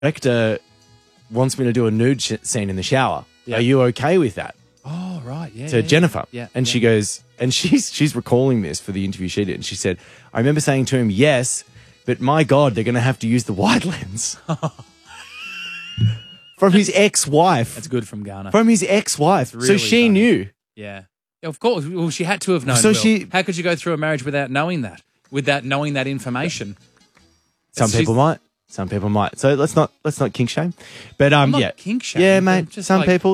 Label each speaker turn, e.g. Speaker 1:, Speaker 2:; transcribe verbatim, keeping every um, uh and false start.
Speaker 1: director wants me to do a nude sh- scene in the shower.
Speaker 2: Yeah.
Speaker 1: Are you okay with that?
Speaker 2: Oh, right. Yeah.
Speaker 1: To
Speaker 2: yeah,
Speaker 1: Jennifer.
Speaker 2: Yeah.
Speaker 1: And
Speaker 2: yeah.
Speaker 1: she goes, and she's she's recalling this for the interview she did. And she said, I remember saying to him, yes, but my God, they're going to have to use the wide lens. From his ex-wife.
Speaker 2: That's good from Garner.
Speaker 1: From his ex-wife.
Speaker 2: Really
Speaker 1: so she
Speaker 2: funny.
Speaker 1: knew.
Speaker 2: Yeah. Of course. Well, she had to have known.
Speaker 1: So
Speaker 2: Will.
Speaker 1: she-
Speaker 2: How could you go through a marriage without knowing that? Without knowing that information?
Speaker 1: Some
Speaker 2: It's-
Speaker 1: people
Speaker 2: she's-
Speaker 1: might. Some people might. So let's not let's not kink shame. But um,
Speaker 2: I'm not
Speaker 1: yeah,
Speaker 2: kink shaming,
Speaker 1: yeah,
Speaker 2: but
Speaker 1: mate.
Speaker 2: just
Speaker 1: Some
Speaker 2: like-
Speaker 1: people.